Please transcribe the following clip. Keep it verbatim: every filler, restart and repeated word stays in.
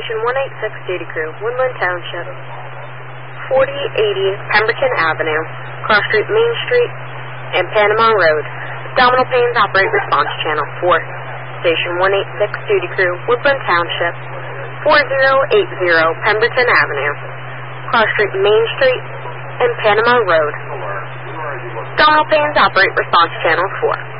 Station one eighty-six Duty Crew, Woodland Township. forty eighty Pemberton Avenue, Cross Street, Main Street, and Panama Road. Abdominal pains operate response channel four. Station one eighty-six Duty Crew, Woodland Township. forty eighty Pemberton Avenue, Cross Street, Main Street, and Panama Road. Abdominal pains operate response channel four.